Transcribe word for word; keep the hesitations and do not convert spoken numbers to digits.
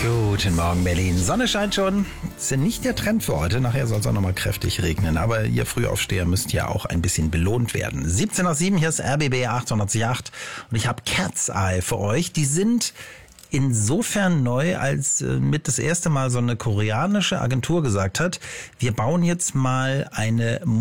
Guten Morgen, Berlin. Sonne scheint schon. Das ist nicht der Trend für heute. Nachher soll es auch nochmal kräftig regnen. Aber ihr Frühaufsteher müsst ja auch ein bisschen belohnt werden. siebzehn nach sieben, hier ist R B B achtundachtzig Komma acht. Und ich habe Cat's Eye für euch. Die sind insofern neu, als äh, mit das erste Mal so eine koreanische Agentur gesagt hat, wir bauen jetzt mal eine